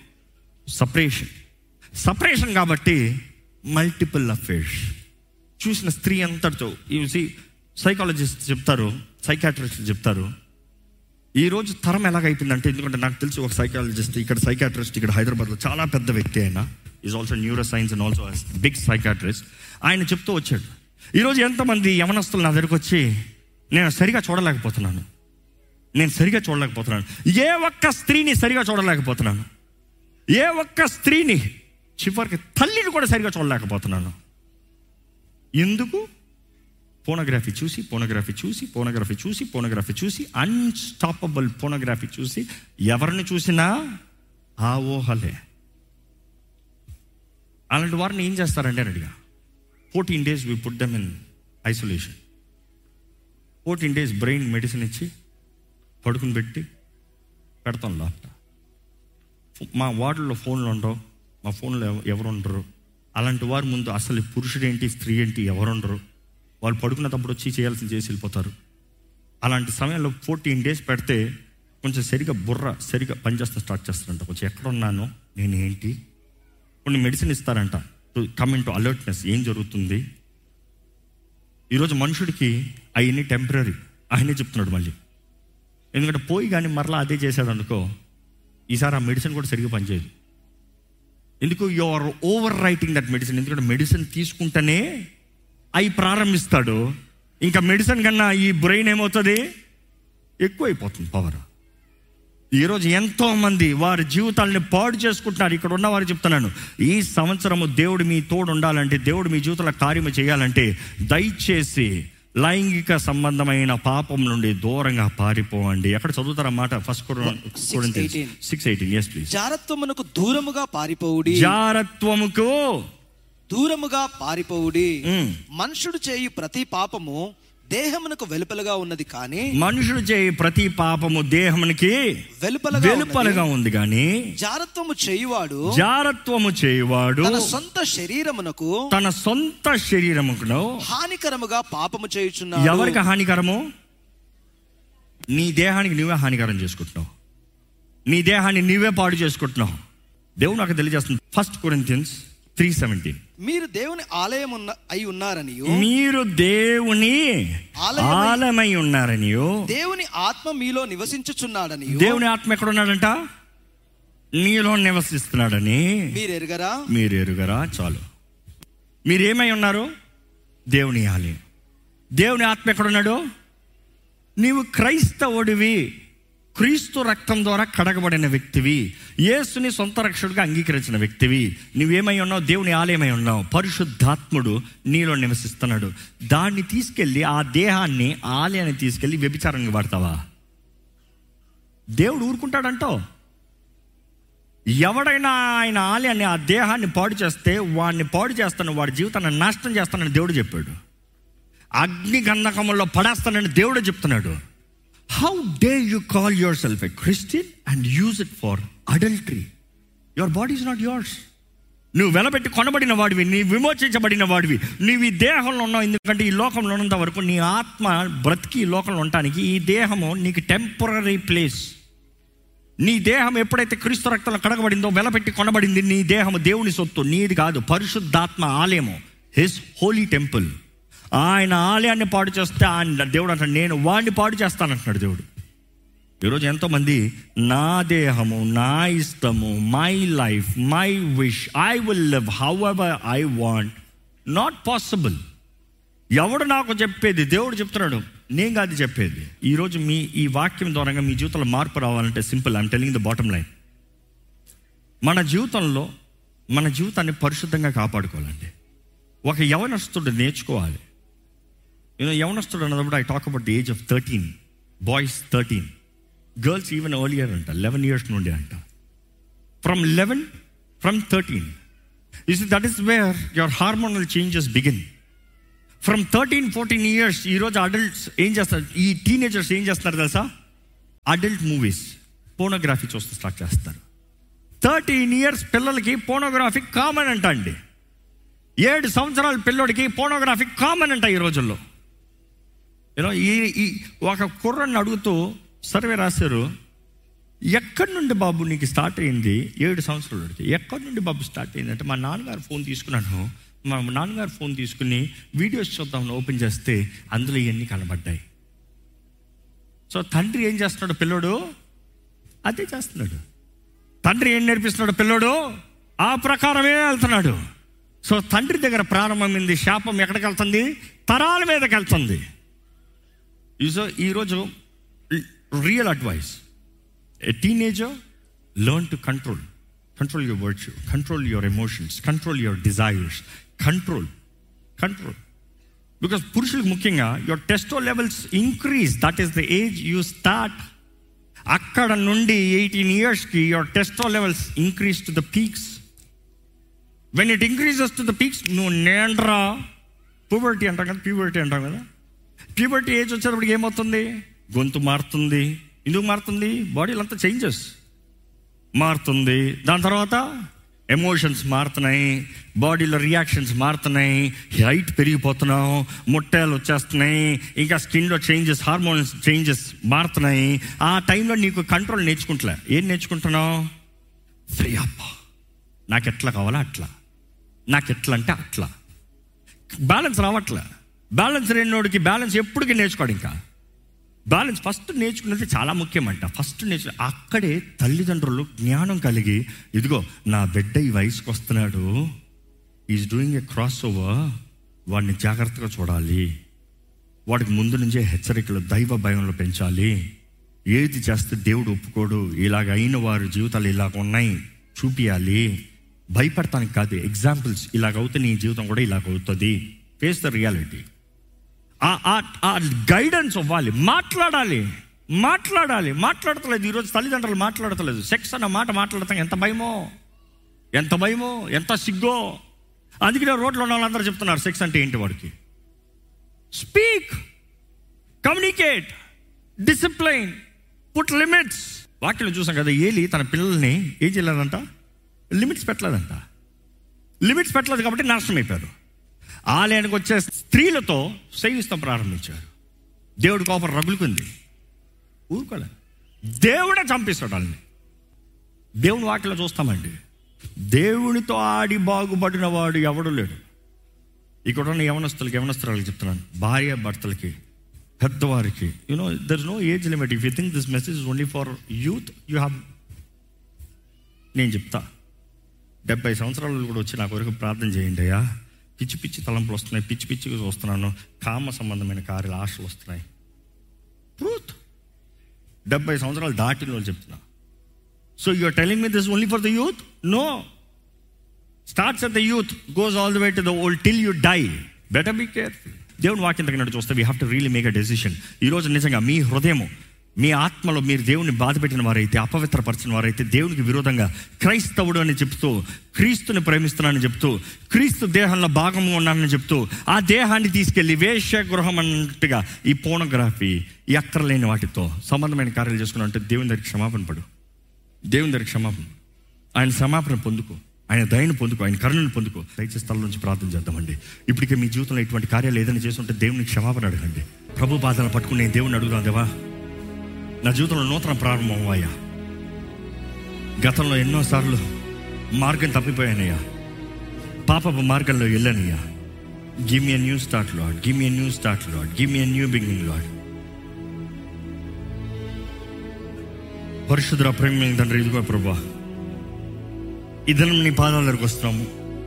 సపరేషన్ కాబట్టి మల్టిపుల్ అఫేర్స్. చూసిన స్త్రీ అంతటితో సైకాలజిస్ట్ చెప్తారు, సైకాట్రిస్ట్ చెప్తారు, ఈరోజు తరం ఎలాగైపోయిందంటే, ఎందుకంటే నాకు తెలిసి ఒక సైకాలజిస్ట్ ఇక్కడ సైకాట్రిస్ట్ ఇక్కడ హైదరాబాద్లో చాలా పెద్ద వ్యక్తి, ఆయన is also neuro science and also big psychiatrist. ఆయన చెప్తూ వచ్చాడు, ఈరోజు ఎంతమంది యవనస్తులు నా దగ్గరకు వచ్చి నేను సరిగా చూడలేకపోతున్నాను, ఏ ఒక్క స్త్రీని సరిగా చూడలేకపోతున్నాను, ఏ ఒక్క స్త్రీని చివరికి తల్లిని కూడా సరిగా చూడలేకపోతున్నాను. ఎందుకు? పోనోగ్రఫీ చూసి అన్స్టాపబుల్ పోనోగ్రఫీ చూసి ఎవరిని చూసినా ఆ ఊహలే. అలాంటి వారిని ఏం చేస్తారంటే అడిగా, 14 days we put them in isolation. 14 days brain medicine ఇచ్చి పడుకుని పెడతాం లోపల. మా వార్డులో ఫోన్లు ఉండవు, మా ఫోన్లో ఎవరు ఉండరు. అలాంటి వారి ముందు అసలు పురుషుడు ఏంటి స్త్రీ ఏంటి ఎవరు ఉండరు. వాళ్ళు పడుకున్నప్పుడు వచ్చి చేయాల్సింది చేసి వెళ్ళిపోతారు. అలాంటి సమయంలో 14 days పెడితే కొంచెం సరిగా పనిచేస్తా స్టార్ట్ చేస్తారంట. కొంచెం ఎక్కడున్నానో నేను ఏంటి, కొన్ని మెడిసిన్ ఇస్తారంట to come in to alertness, ఏం జరుగుతుంది. ఈరోజు మనుషుడికి అవన్నీ టెంపరీ, ఆయనే చెప్తున్నాడు మళ్ళీ. ఎందుకంటే పోయి కానీ మరలా అదే చేశాడు అనుకో, ఈసారి ఆ మెడిసిన్ కూడా సరిగ్గా పనిచేయదు. ఎందుకు? You are over writing that medicine. ఎందుకంటే మెడిసిన్ తీసుకుంటేనే అవి ప్రారంభిస్తాడు. ఇంకా మెడిసిన్ కన్నా ఈ బ్రెయిన్ ఏమవుతుంది, ఎక్కువైపోతుంది పవర్. ఈరోజు ఎంతోమంది వారి జీవితాలని పాడు చేసుకుంటున్నారు. ఇక్కడ ఉన్న వారు చెప్తున్నాను, ఈ సంవత్సరము దేవుడు మీ తోడు ఉండాలంటే, దేవుడు మీ జీవితంలో కార్యము చేయాలంటే, దయచేసి లైంగిక సంబంధమైన పాపం నుండి దూరంగా పారిపోవండి. ఎక్కడ చదువుతారన్నమాట? 1 Corinthians 6:18. yes please. జారత్వమునకు దూరముగా పారిపోవుడి. మనుషుడు చేయు ప్రతి పాపము దేహమునకు వెలుపలగా ఉన్నది, కానీ మనుషుడు చేయు ప్రతి పాపము దేహమునికి వెలుపలగా ఉంది, కానీ జారత్వము చేయువాడు తన సొంత శరీరముకు హానికరముగా పాపము చేయుచున్నాడు. ఎవరికి హానికరము? నీ దేహానికి నువ్వే హానికరం చేసుకుంటున్నావు, నీ దేహాన్ని నీవే పాడు చేసుకుంటున్నావు. దేవుడు నాకు తెలియజేస్తుంది 1 Corinthians 3:17. మీరు దేవుని ఆలయం అయి ఉన్నారనియు, దేవుని ఆత్మ మీలో నివసించుచున్నాడనియు. దేవుని ఆత్మ ఎక్కడ ఉన్నాడంట? నీలో నివసిస్తున్నాడని మీరు ఎరుగరా? చాలు. మీరేమై ఉన్నారు? దేవుని ఆలయం. దేవుని ఆత్మ ఎక్కడున్నాడు? నీవు క్రైస్తవుడివి, క్రీస్తు రక్తం ద్వారా కడగబడిన వ్యక్తివి, యేసుని సొంత రక్షకుడిగా అంగీకరించిన వ్యక్తివి. నువ్వేమై ఉన్నావు? దేవుని ఆలయమై ఉన్నావు. పరిశుద్ధాత్ముడు నీలో నివసిస్తున్నాడు. దాన్ని తీసుకెళ్ళి, ఆ దేహాన్ని, ఆలయాన్ని తీసుకెళ్ళి వ్యభిచారానికి వాడతావా? దేవుడు ఊరుకుంటాడంటావు? ఎవడైనా ఆయన ఆలయాన్ని, ఆ దేహాన్ని పాడు చేస్తే వాడిని పాడు చేస్తాను, వాడి జీవితాన్ని నాశనం చేస్తానని దేవుడు చెప్పాడు. అగ్ని గంధకముల్లో పడేస్తానని దేవుడు చెప్తున్నాడు. How dare you call yourself a Christian and use it for adultery? Your body is not yours. నువ్వు వెలబెట్టి కొనబడిన వాడివి, నీ విమోచించబడిన వాడివి. నీవు ఈ దేహంలో ఉన్నావు. ఎందుకంటే ఈ లోకంలో ఉన్నంత వరకు నీ ఆత్మ బ్రతికి ఈ లోకంలో ఉండటానికి ఈ దేహము నీకు టెంపరీ ప్లేస్. నీ దేహం ఎప్పుడైతే క్రీస్తు రక్తంలో కడగబడిందో, వెలబెట్టి కొనబడింది, నీ దేహము దేవుని సొత్తు, నీది కాదు. పరిశుద్ధాత్మ ఆలయము, హిస్ హోలీ టెంపుల్. ఆయన ఆలయాన్ని పాడు చేస్తే ఆయన దేవుడు అంటాడు, నేను వాడిని పాడు చేస్తానంటున్నాడు దేవుడు. ఈరోజు ఎంతోమంది నా దేహము, నా ఇష్టము, my life, my wish, I will live how ever I want. Not possible. ఎవడు నాకు చెప్పేది? దేవుడు చెప్తున్నాడు, నేను కాదు చెప్పేది. ఈరోజు ఈ వాక్యం ద్వారా మీ జీవితంలో మార్పు రావాలంటే simple. I'm telling the bottom line. మన జీవితంలో మన జీవితాన్ని పరిశుద్ధంగా కాపాడుకోవాలండి. ఒక యవనస్తుడు నేర్చుకోవాలి. యవనస్తుడు అన్నప్పుడు I talk about the age of 13, boys 13, girls even earlier అంట, 11 years నుండి అంట. From 13, you see, that is where your hormonal changes begin. From 13-14 years ఈరోజు అడల్ట్స్ ఏం చేస్తారు, ఈ టీనేజర్స్ ఏం చేస్తున్నారు తెలుసా? అడల్ట్ మూవీస్, పోనోగ్రఫీ చూస్తూ స్టార్ట్ చేస్తారు. 13 years పిల్లలకి పోనోగ్రఫీ కామన్ అంట అండి. 7 సంవత్సరాల పిల్లోడికి పోనోగ్రఫీ కామన్ అంట ఈ రోజుల్లో. ఈ ఒక కుర్రని అడుగుతూ సర్వే రాశారు, ఎక్కడి నుండి బాబు నీకు స్టార్ట్ అయింది? 7 సంవత్సరాలకి ఎక్కడి నుండి బాబు స్టార్ట్ అయింది అంటే, మా నాన్నగారు ఫోన్ తీసుకున్నాను, మా నాన్నగారు ఫోన్ తీసుకుని వీడియోస్ చూద్దామని ఓపెన్ చేస్తే అందులో ఇవన్నీ కనబడ్డాయి. సో తండ్రి ఏం చేస్తున్నాడు, పిల్లోడు అదే చేస్తున్నాడు. తండ్రి ఏం నేర్పిస్తున్నాడు, పిల్లోడు ఆ ప్రకారమే వెళ్తున్నాడు. సో తండ్రి దగ్గర ప్రారంభమైంది శాపం, ఎక్కడికి వెళ్తుంది? తరాల మీదకి వెళ్తుంది. సో ఈరోజు real advice, a teenager, learn to control your virtue, control your emotions, control your desires, control. Because పురుషులకు ముఖ్యంగా your testo levels increase, that is the age you start. అక్కడ నుండి 18 yearsకి your testo levels increase to the peaks. When it increases to the peaks, నువ్వు నేండ్రా, puberty అంటాం కదా, puberty age వచ్చేటప్పటికి ఏమవుతుంది? గొంతు మారుతుంది. ఎందుకు మారుతుంది? బాడీలో అంతా చేంజెస్ మారుతుంది. దాని తర్వాత ఎమోషన్స్ మారుతున్నాయి, బాడీలో రియాక్షన్స్ మారుతున్నాయి, హైట్ పెరిగిపోతున్నావు, ముట్టాలు వచ్చేస్తున్నాయి, ఇంకా స్కిన్లో చేంజెస్, హార్మోన్స్ చేంజెస్ మారుతున్నాయి. ఆ టైంలో నీకు కంట్రోల్ నేర్చుకుంటలే. ఏం నేర్చుకుంటున్నావు? ఫ్రీ అప్, నాకు ఎట్లా కావాలో అట్లా, నాకు ఎట్లా అంటే అట్లా. బ్యాలెన్స్ రావట్లే. బ్యాలెన్స్ లేనివాడికి బ్యాలెన్స్ ఎప్పటికీ నేర్చుకోడు. ఇంకా బ్యాలెన్స్ ఫస్ట్ నేర్చుకున్నది చాలా ముఖ్యమంట. ఫస్ట్ అక్కడే తల్లిదండ్రులు జ్ఞానం కలిగి, ఇదిగో నా బిడ్డ ఈ వయసుకు వస్తున్నాడు, is doing a cross over, వాడిని జాగ్రత్తగా చూడాలి, వాడికి ముందు నుంచే హెచ్చరికలు, దైవ భయంలో పెంచాలి. ఏది చేస్తే దేవుడు ఒప్పుకోడు, ఇలాగ అయిన వారి జీవితాలు ఇలాగ ఉన్నాయి చూపియాలి. భయపడటానికి కాదు, ఎగ్జాంపుల్స్, ఇలాగవుతే నీ జీవితం కూడా ఇలాగ అవుతుంది. Face the reality. ఆ గైడెన్స్ ఇవ్వాలి. మాట్లాడతలేదు ఈరోజు తల్లిదండ్రులు, మాట్లాడతలేదు. సెక్స్ అన్న మాట మాట్లాడతాం, ఎంత భయమో, ఎంత సిగ్గో. అందుకనే రోడ్లో ఉన్న వాళ్ళందరూ చెప్తున్నారు సెక్స్ అంటే ఏంటి వాడికి. Speak, communicate, discipline, put limits. వాక్యంలో చూసాం కదా, ఏలి తన పిల్లల్ని ఏం చేయలేదంట, లిమిట్స్ పెట్టలేదు కాబట్టి నాశనం అయిపోయారు. ఆలయానికి వచ్చే స్త్రీలతో సేవిస్తాం ప్రారంభించారు. దేవుడి కోపం రగులుకుంది, ఊరుకోలే. దేవుడే చంపిస్తాడు వాళ్ళని. దేవుని వాటిలో చూస్తామండి, దేవునితో ఆడి బాగుపడిన వాడు ఎవడు లేడు. ఇక్కడ ఉన్న యవనస్తురాలకి చెప్తున్నాను, భార్య భర్తలకి, పెద్దవారికి, there is no age limit. If you think this message is only for youth, you have. నేను చెప్తా, 70 సంవత్సరాలు కూడా వచ్చి నా కొరకు ప్రార్థన చేయండి అయ్యా, పిచ్చి తలంపులు వస్తున్నాయి, పిచ్చిగా చూస్తున్నాను, కామ సంబంధమైన కార్యాలు, ఆశలు వస్తున్నాయి. ట్రూత్. 70 సంవత్సరాలు దాటిన వాళ్ళు చెప్తున్నా. So you're telling me this only for the youth? No. Starts at the youth, goes all the way to the old till you die. Better be careful. దేవుని వాక్యం తగినట్టు చూస్తే we have to really make a decision. ఈరోజు నిజంగా మీ హృదయము, మీ ఆత్మలో మీరు దేవుని బాధపెట్టిన వారైతే, అపవిత్రపరిచిన వారైతే, దేవునికి విరోధంగా క్రైస్తవుడు అని చెప్తూ, క్రీస్తుని ప్రేమిస్తున్నానని చెప్తూ, క్రీస్తు దేహంలో భాగంగా ఉన్నానని చెప్తూ, ఆ దేహాన్ని తీసుకెళ్ళి వేశ్యగృహం అన్నట్టుగా ఈ పోనోగ్రఫీ, ఈ అక్కర్లేని వాటితో సంబంధమైన కార్యాలు చేసుకున్నామంటే దేవుని దగ్గరికి క్షమాపణ పడు. ఆయన క్షమాపణ పొందుకో, ఆయన దయను పొందుకో, ఆయన కరుణను పొందుకో. దయచేసి స్థలం నుంచి ప్రార్థన చేద్దామండి. ఇప్పటికే మీ జీవితంలో ఇటువంటి కార్యాలు ఏదైనా చేస్తుంటే దేవునికి క్షమాపణ అడగండి. ప్రభు పాదాలను పట్టుకుని నేను దేవుని అడుగుతాను, దేవా నా జీవితంలో నూతన ప్రారంభం అయ్యా. గతంలో ఎన్నోసార్లు మార్గం తప్పిపోయానయ్యా, పాపపు మార్గంలో వెళ్ళానయ్యా. Give me a new start lord, give me a new start lord, give me a new beginning lord. పరిశుద్ధ ప్రేమ తండ్రి, ఇదిగో ప్రభా, ఇద్దరం నీ పాదాల దగ్గరకు వస్తున్నాము.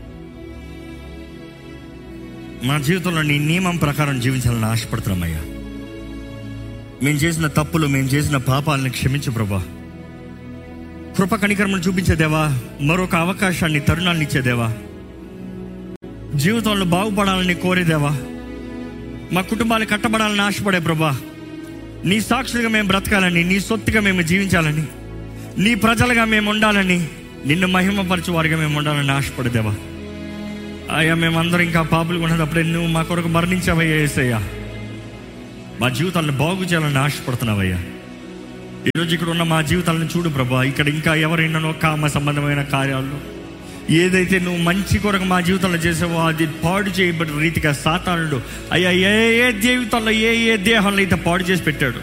మా జీవితంలో నీ నియమం ప్రకారం జీవించాలని ఆశపడుతున్నామయ్యా. మేము చేసిన తప్పులు, మేము చేసిన పాపాలను క్షమించు ప్రభా. కృప కనికరమును చూపించేదేవా, మరొక అవకాశాన్ని, తరుణాన్ని ఇచ్చేదేవా, జీవితంలో బాగుపడాలని కోరేదేవా, మా కుటుంబాలు కట్టబడాలని ఆశపడే ప్రభా, నీ సాక్షులుగా మేము బ్రతకాలని, నీ సొత్తుగా మేము జీవించాలని, నీ ప్రజలుగా మేము ఉండాలని, నిన్ను మహిమపరచు వారిగా మేము ఉండాలని ఆశపడదేవా. అయ్యా, మేమందరం ఇంకా పాపులుగా ఉన్నప్పుడే నువ్వు మా కొరకు మరణించావయ్యా యేసయ్యా. మా జీవితాలను బాగు చేయాలని ఆశపడుతున్నావయ్యా. ఈరోజు ఇక్కడ ఉన్న మా జీవితాలను చూడు ప్రభా. ఇక్కడ ఇంకా ఎవరైనానో కామ సంబంధమైన కార్యాలు ఏదైతే నువ్వు మంచి కొరకు మా జీవితంలో చేసావో అది పాడు చేయబడిన రీతిగా సాతానుడు అయ్యా ఏ జీవితంలో ఏ దేహంలో అయితే పాడు చేసి పెట్టాడు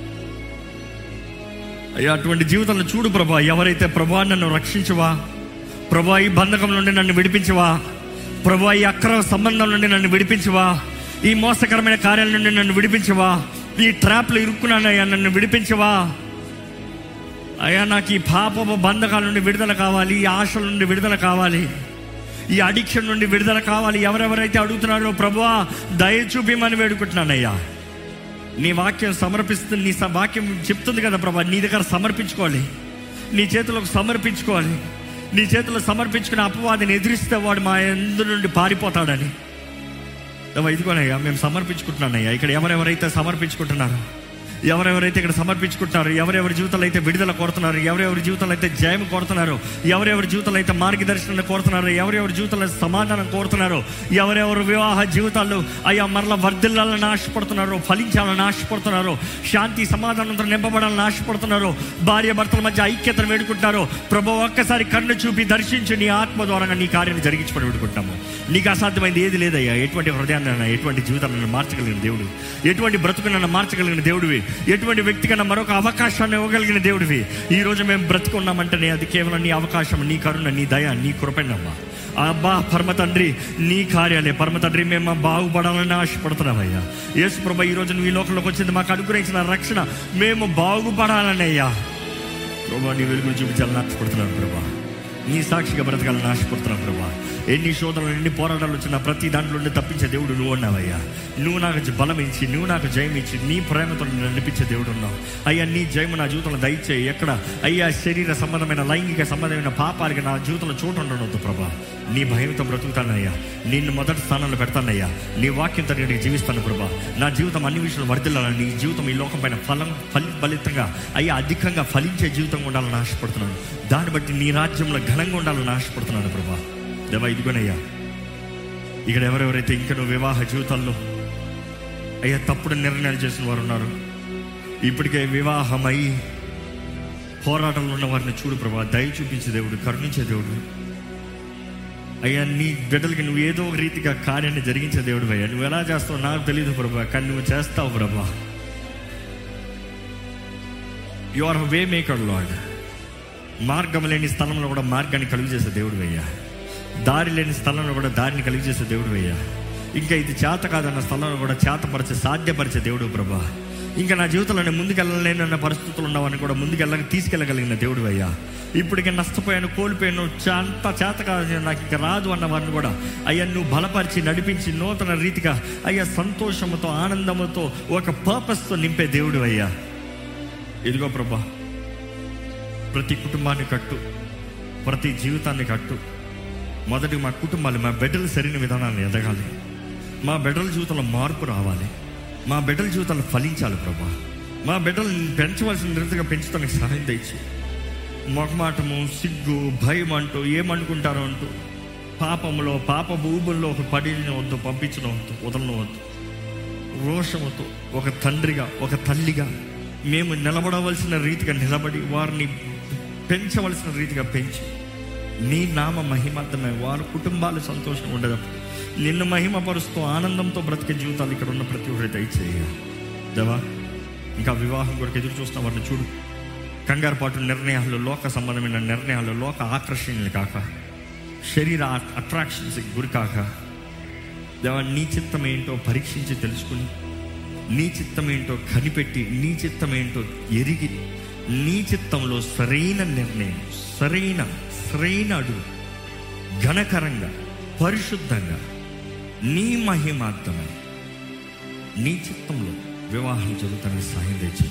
అయ్యా, అటువంటి జీవితంలో చూడు ప్రభా. ఎవరైతే ప్రభా నన్ను రక్షించవా, ప్రభా ఈ బంధకం నుండి నన్ను విడిపించవా, ప్రభా ఈ అక్రమ సంబంధం నుండి నన్ను విడిపించవా, ఈ మోసకరమైన కార్యాల నుండి నన్ను విడిపించవా, ఈ ట్రాప్లో ఇరుక్కున్నానయ్యా నన్ను విడిపించవా. అయ్యా, నాకు ఈ పాప బంధకాల నుండి విడుదల కావాలి, ఈ ఆశల నుండి విడుదల కావాలి, ఈ అడిక్షన్ నుండి విడుదల కావాలి. ఎవరెవరైతే అడుగుతున్నారో ప్రభువా దయ చూపిమని వేడుకుంటున్నానయ్యా. నీ వాక్యం సమర్పిస్తుంది, నీ వాక్యం చెప్తుంది కదా ప్రభా, నీ దగ్గర సమర్పించుకోవాలి, నీ చేతులకు సమర్పించుకోవాలి. నీ చేతుల్లో సమర్పించుకుని అపవాదిని ఎదిరిస్తే వాడు మా ఎందు నుండి పారిపోతాడని. ఇదిగోనయ్యా మేము సమర్పించుకుంటున్నానయ్యా. ఇక్కడ ఎవరెవరైతే సమర్పించుకుంటున్నారో, ఎవరెవరైతే ఇక్కడ సమర్పించుకుంటున్నారు, ఎవరెవరి జీవితాలు అయితే విడుదల కోరుతున్నారు, ఎవరెవరి జీవితాలు అయితే జయం కోరుతున్నారు, ఎవరెవరి జీవితాలు అయితే మార్గదర్శనాన్ని కోరుతున్నారు, ఎవరెవరి జీవితాల్లో సమాధానం కోరుతున్నారు, ఎవరెవరు వివాహ జీవితాలు అయ్యా మరలా వర్ధిల్లాలని ఆశపడుతున్నారో, ఫలించాలని ఆశపడుతున్నారో, శాంతి సమాధానంతో నింపబడాలని ఆశపడుతున్నారో, భార్య భర్తల మధ్య ఐక్యతను వేడుకుంటున్నారో ప్రభువా ఒక్కసారి కన్ను చూపి దర్శించి నీ ఆత్మ ద్వారా నీ కార్యాన్ని జరిగించుకొని వేడుకుంటాము. నీకు అసాధ్యమైంది ఏది లేదయ్యా. ఎటువంటి హృదయాన్ని, ఎటువంటి జీవితాలను మార్చగలిగిన దేవుడు, ఎటువంటి బ్రతుకునన్నా మార్చగలిగిన దేవుడివి, ఎటువంటి వ్యక్తికన్నా మరొక అవకాశాన్ని ఇవ్వగలిగిన దేవుడివి. ఈరోజు మేము బ్రతుకున్నామంటేనే అది కేవలం నీ అవకాశం, నీ కరుణ, నీ దయ, నీ కృపణమ్మా. అబ్బా పరమ తండ్రి, నీ కార్యాలే పరమ తండ్రి. మేము బాగుపడాలని ఆశపడుతున్నామయ్యా. యేసు ప్రభా, ఈరోజు నువ్వు ఈ లోకంలోకి వచ్చింది మాకు అనుగ్రహించిన రక్షణ, మేము బాగుపడాలని అయ్యా ప్రభా నీ వెలుగులు చూపించాలని ఆశపడుతున్నాను ప్రభా. నీ సాక్షిగా బ్రతకాలని ఆశపడుతున్నాను ప్రభా. ఎన్ని శోధనలు, ఎన్ని పోరాటాలు వచ్చినా ప్రతి దాంట్లో నుండి తప్పించే దేవుడు నువ్వు ఉన్నావయ్యా. నువ్వు నాకు బలం ఇచ్చి, నువ్వు నాకు జయం ఇచ్చి, నీ ప్రేమతో నడిపించే దేవుడు ఉన్నావు అయ్యా. నీ జయము నా జీవితంలో దయచేయి. ఎక్కడ అయ్యా శరీర సంబంధమైన, లైంగిక సంబంధమైన పాపాలకి నా జీవితంలో చోటు ఉండనవద్దు ప్రభా. నీ భయంతో బ్రతుకుతానయ్యా, నిన్ను మొదటి స్థానంలో పెడతానయ్యా. నీ వాక్యంతో నేను జీవిస్తాను ప్రభా. నా జీవితం అన్ని విషయాలు వర్ధిల్లాలని, నీ జీవితం ఈ లోకం పైన ఫలితంగా అయ్యా అధికంగా ఫలించే జీవితంగా ఉండాలని ఆశపడుతున్నాను. దాన్ని బట్టి నీ రాజ్యంలో ఘనంగా ఉండాలని ఆశపడుతున్నాను ప్రభా. దేవా ఇదిగోనయ్యా, ఇక్కడ ఎవరెవరైతే ఇంకా నువ్వు వివాహ జీవితాల్లో అయ్యా తప్పుడు నిర్ణయాలు చేసిన వారు ఉన్నారు, ఇప్పటికే వివాహమై పోరాటంలో ఉన్న వారిని చూడు ప్రభా. దయ చూపించే దేవుడు, కరుణించే దేవుడు అయ్యా. నీ బిడ్డలకి నువ్వు ఏదో ఒక రీతిగా కార్యాన్ని జరిగించే దేవుడు అయ్యా. నువ్వు ఎలా చేస్తావు నాకు తెలియదు ప్రభా, కానీ నువ్వు చేస్తావు ప్రభా. You are way maker lord. మార్గం లేని స్థలంలో కూడా మార్గాన్ని కలుగు చేసే దేవుడు అయ్యా. దారి లేని స్థలంలో కూడా దారిని కలిగి చేసే దేవుడు అయ్యా. ఇంకా ఇది చేత కాదన్న స్థలంలో కూడా చేతపరిచే, సాధ్యపరిచే దేవుడు ప్రభా. ఇంకా నా జీవితంలో నేను ముందుకెళ్ళలేనన్న పరిస్థితులు ఉన్నవాడిని కూడా తీసుకెళ్ళగలిగిన దేవుడు అయ్యా. ఇప్పటికే నష్టపోయాను, కోల్పోయాను, అంత చేత కాదు, నాకు ఇంకా రాదు అన్న వారిని కూడా అయ్యా నువ్వు బలపరిచి నడిపించి నూతన రీతిగా అయ్యా సంతోషంతో, ఆనందంతో, ఒక పర్పస్తో నింపే దేవుడు అయ్యా. ఇదిగో ప్రభా, ప్రతి కుటుంబాన్ని కట్టు, ప్రతి జీవితాన్ని కట్టు. మొదటి మా కుటుంబాలు, మా బిడ్డలు సరైన విధానాన్ని ఎదగాలి, మా బిడ్డల జీవితంలో మార్పు రావాలి, మా బిడ్డల జీవితాలు ఫలించాలి ప్రభా. మా బిడ్డలు పెంచవలసిన రీతిగా పెంచుతానికి సహాయం తెచ్చి, మొహమాటము, సిగ్గు, భయం అంటూ, ఏమనుకుంటారో అంటూ పాపంలో, పాప భూముల్లో ఒక పడిన వద్దు, పంపించడం వద్దు, వదలవద్దు. రోషముతో ఒక తండ్రిగా, ఒక తల్లిగా మేము నిలబడవలసిన రీతిగా నిలబడి, వారిని పెంచవలసిన రీతిగా పెంచి, నీ నామ మహిమార్థమై వారి కుటుంబాలు సంతోషంగా ఉండేటప్పుడు నిన్ను మహిమపరుస్తూ ఆనందంతో బ్రతికే జీవితాలు ఇక్కడ ఉన్న ప్రతి ఒక్కరి దయచేయ దేవా. ఇంకా వివాహం కొరకు ఎదురు చూస్తున్న వారిని చూడు. కంగారుపాటు నిర్ణయాలు, లోక సంబంధమైన నిర్ణయాలు, లోక ఆకర్షణలు కాక, శరీర అట్రాక్షన్స్కి గురి కాక దేవా, నీ చిత్తం ఏంటో పరీక్షించి తెలుసుకుని, నీ చిత్తం ఏంటో కనిపెట్టి, నీ చిత్తం ఏంటో ఎరిగి, నీ చిత్తంలో సరైన నిర్ణయం, సరైన అడుగు, ఘనకరంగా, పరిశుద్ధంగా, నీ మహిమార్థమై నీ చిత్తంలో వివాహం జరుగుతానికి సహాయం తెచ్చి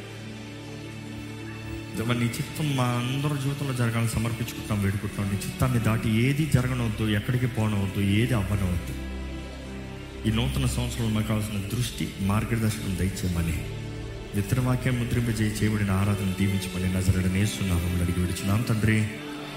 నీ చిత్తం మా అందరి జీవితంలో జరగాలని సమర్పించుకుంటాం, వేడుకుంటాం. నీ చిత్తాన్ని దాటి ఏది జరగనవద్దు, ఎక్కడికి పోనవద్దు, ఏది అవ్వనవద్దు. ఈ నూతన సంవత్సరంలో మాకు కావాల్సిన దృష్టి, మార్గదర్శనం దయచేయమని, విత్తన వాక్యం ముద్రింపజేయి చేయబడిన ఆరాధన దీవించమని నజరేయుడైన యేసు నామములో అడిగి విడుచున్నాం తండ్రి.